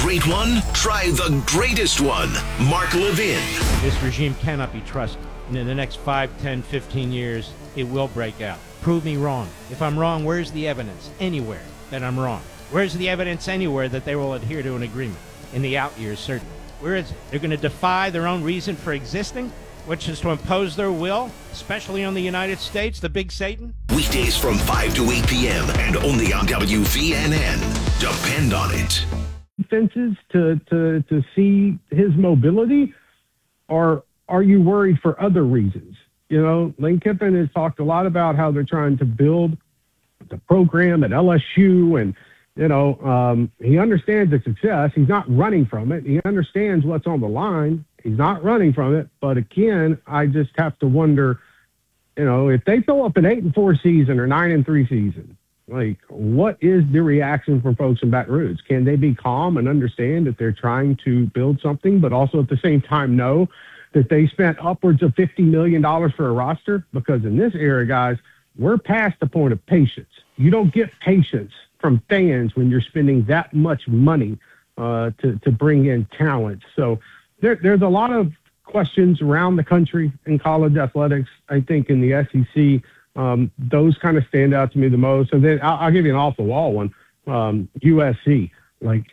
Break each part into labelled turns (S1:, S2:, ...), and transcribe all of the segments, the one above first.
S1: great one? Try the greatest one. Mark Levin.
S2: This regime cannot be trusted. And in the next 5, 10, 15 years, it will break out. Prove me wrong. If I'm wrong, where's the evidence? Anywhere that I'm wrong. Where's the evidence anywhere that they will adhere to an agreement? In the out years, certainly. Where is it? They're going to defy their own reason for existing, which is to impose their will, especially on the United States, the big Satan?
S1: Weekdays from 5 to 8 p.m. and only on WVNN. Depend on it.
S3: Defenses to see his mobility, or are you worried for other reasons? You know, Lane Kiffin has talked a lot about how they're trying to build the program at LSU, and you know, he understands the success. He's not running from it. He understands what's on the line. He's not running from it. But again, I just have to wonder, you know, if they throw up an 8-4 season or 9-3 season, like, what is the reaction from folks in Baton Rouge? Can they be calm and understand that they're trying to build something, but also at the same time know that they spent upwards of $50 million for a roster? Because in this era, guys, we're past the point of patience. You don't get patience from fans when you're spending that much money to bring in talent. So there's a lot of questions around the country in college athletics. I think in the SEC, those kind of stand out to me the most. And then I'll give you an off-the-wall one, USC. Like,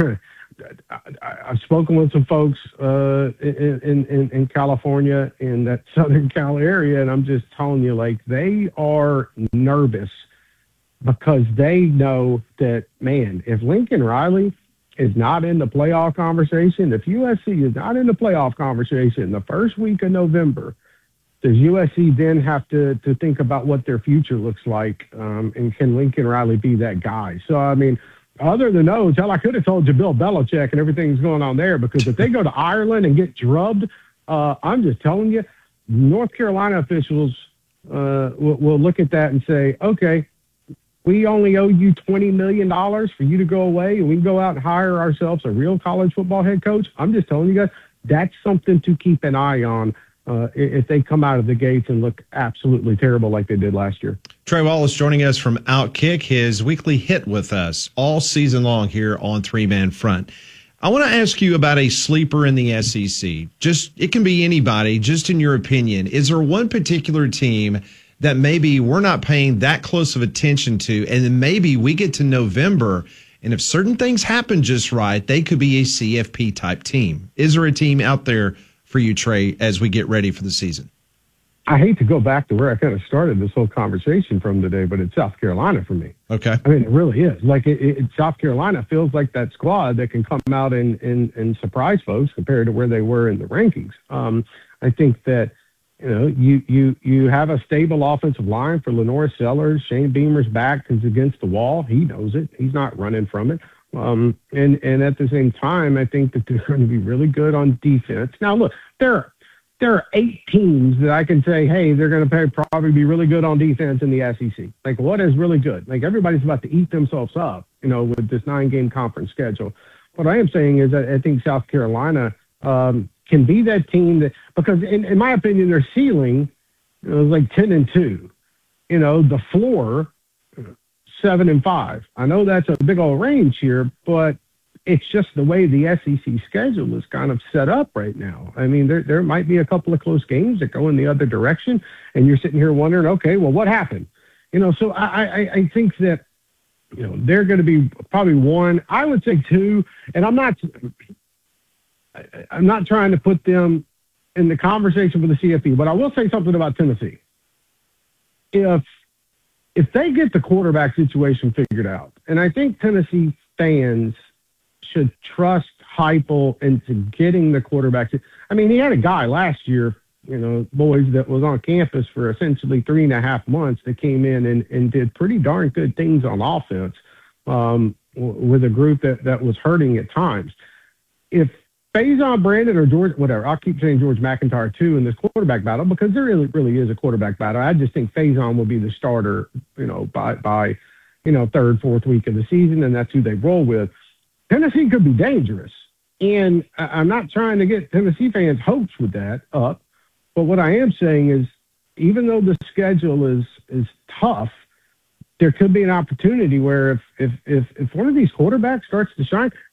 S3: I've spoken with some folks in California, in that Southern Cal area, and I'm just telling you, like, they are nervous because they know that, man, if Lincoln Riley is not in the playoff conversation, if USC is not in the playoff conversation the first week of November, does USC then have to think about what their future looks like? And can Lincoln Riley be that guy? So, I mean, other than those, hell, I could have told you Bill Belichick and everything's going on there, because if they go to Ireland and get drubbed, I'm just telling you, North Carolina officials will look at that and say, okay, we only owe you $20 million for you to go away, and we can go out and hire ourselves a real college football head coach. I'm just telling you guys, that's something to keep an eye on if they come out of the gates and look absolutely terrible like they did last year.
S4: Trey Wallace joining us from Outkick, his weekly hit with us all season long here on Three Man Front. I want to ask you about a sleeper in the SEC. Just, it can be anybody, just in your opinion. Is there one particular team that maybe we're not paying that close of attention to, and then maybe we get to November, and if certain things happen just right, they could be a CFP type team? Is there a team out there for you, Trey, as we get ready for the season?
S3: I hate to go back to where I kind of started this whole conversation from today, but it's South Carolina for me.
S4: Okay.
S3: I mean, it really is. Like, South Carolina feels like that squad that can come out and surprise folks compared to where they were in the rankings. I think that, you know, you have a stable offensive line for Lenore Sellers. Shane Beamer's back is against the wall. He knows it. He's not running from it. And at the same time, I think that they're going to be really good on defense. Now, look, there are 8 teams that I can say, hey, they're going to probably be really good on defense in the SEC. Like, what is really good? Like, everybody's about to eat themselves up, you know, with this 9-game conference schedule. What I am saying is that I think South Carolina can be that team that, because in my opinion, their ceiling is like 10-2. You know, the floor, 7-5. I know that's a big old range here, but it's just the way the SEC schedule is kind of set up right now. I mean, there might be a couple of close games that go in the other direction, and you're sitting here wondering, okay, well, what happened? You know, so I think that, you know, they're going to be probably 1. I would say 2, and I'm not trying to put them in the conversation with the CFP, but I will say something about Tennessee. If they get the quarterback situation figured out, and I think Tennessee fans should trust Heupel into getting the quarterback. I mean, he had a guy last year, you know, boys, that was on campus for essentially 3.5 months that came in and did pretty darn good things on offense with a group that was hurting at times. If Faison Brandon or George, whatever, I'll keep saying George McIntyre too in this quarterback battle, because there really is a quarterback battle. I just think Faison will be the starter, you know, by you know, 3rd, 4th week of the season, and that's who they roll with. Tennessee could be dangerous, and I'm not trying to get Tennessee fans' hopes with that up, but what I am saying is, even though the schedule is tough, there could be an opportunity where if one of these quarterbacks starts to shine,